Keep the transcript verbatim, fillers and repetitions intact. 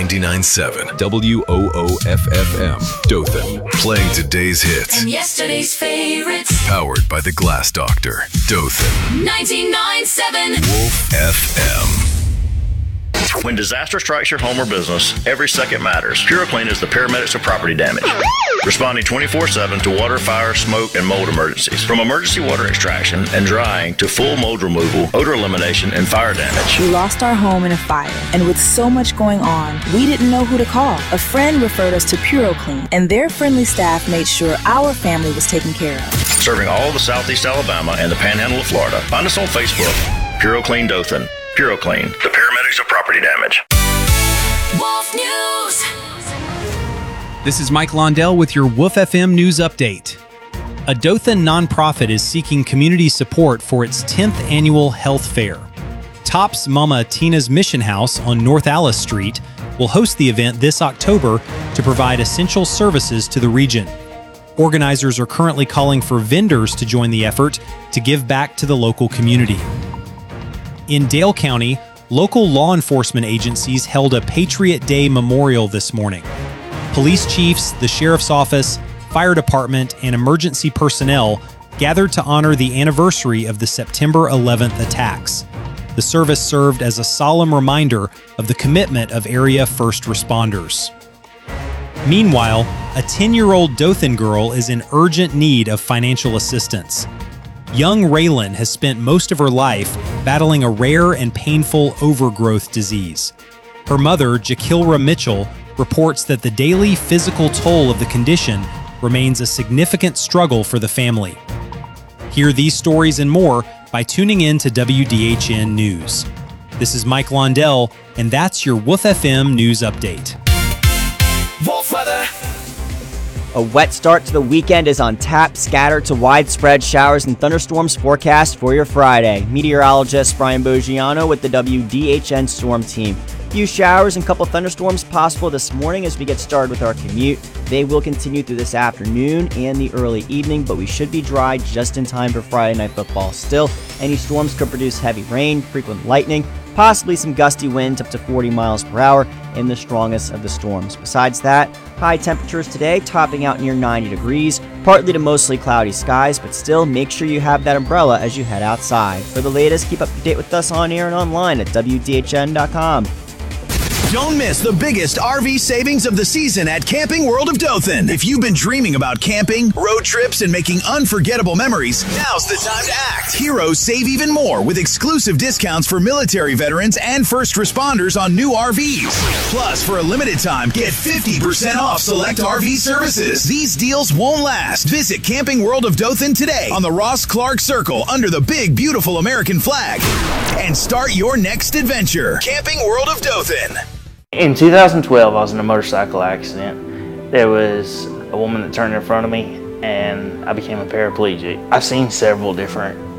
ninety-nine point seven W O O F F M, Dothan, playing today's hits and yesterday's favorites. Powered by the Glass Doctor, Dothan. ninety-nine point seven Wolf F M. When disaster strikes your home or business, every second matters. PureClean is the paramedics of property damage, responding twenty-four seven to water, fire, smoke, and mold emergencies. From emergency water extraction and drying to full mold removal, odor elimination, and fire damage. We lost our home in a fire, and with so much going on, we didn't know who to call. A friend referred us to PureClean, and their friendly staff made sure our family was taken care of. Serving all the Southeast Alabama and the Panhandle of Florida. Find us on Facebook, PureClean Dothan. PureClean, the paramedics of property damage. Wolf News. This is Mike Londell with your Wolf F M News Update. A Dothan nonprofit is seeking community support for its tenth annual health fair. Tops Mama Tina's Mission House on North Alice Street will host the event this October to provide essential services to the region. Organizers are currently calling for vendors to join the effort to give back to the local community. In Dale County, local law enforcement agencies held a Patriot Day memorial this morning. Police chiefs, the sheriff's office, fire department, and emergency personnel gathered to honor the anniversary of the September eleventh attacks. The service served as a solemn reminder of the commitment of area first responders. Meanwhile, a ten-year-old Dothan girl is in urgent need of financial assistance. Young Raylan has spent most of her life battling a rare and painful overgrowth disease. Her mother, Jakilra Mitchell, reports that the daily physical toll of the condition remains a significant struggle for the family. Hear these stories and more by tuning in to W D H N News. This is Mike Londell, and that's your Wolf F M News Update. Wolf weather. A wet start to the weekend is on tap, scattered to widespread showers and thunderstorms forecast for your Friday. Meteorologist Brian Boggiano with the W D H N Storm Team. Few showers and couple thunderstorms possible this morning as we get started with our commute. They will continue through this afternoon and the early evening, but we should be dry just in time for Friday Night Football. Still, any storms could produce heavy rain, frequent lightning, possibly some gusty winds up to forty miles per hour in the strongest of the storms. Besides that, high temperatures today topping out near ninety degrees, partly to mostly cloudy skies, but still make sure you have that umbrella as you head outside. For the latest, keep up to date with us on air and online at W D H N dot com. Don't miss the biggest R V savings of the season at Camping World of Dothan. If you've been dreaming about camping, road trips, and making unforgettable memories, now's the time to act. Heroes save even more with exclusive discounts for military veterans and first responders on new R Vs. Plus, for a limited time, get fifty percent off select R V services. These deals won't last. Visit Camping World of Dothan today on the Ross Clark Circle under the big, beautiful American flag. And start your next adventure. Camping World of Dothan. In two thousand twelve, I was in a motorcycle accident. There was a woman that turned in front of me, and I became a paraplegic. I've seen several different